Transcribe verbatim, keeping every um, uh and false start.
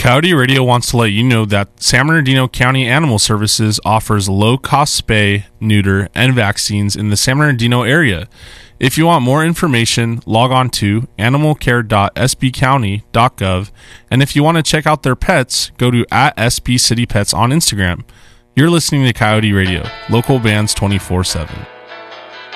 Coyote Radio wants to let you know that San Bernardino County Animal Services offers low-cost spay, neuter, and vaccines in the San Bernardino area. If you want more information, log on to animal care dot s b county dot gov, and if you want to check out their pets, go to at S B City Pets on Instagram. You're listening to Coyote Radio, local bands twenty-four seven.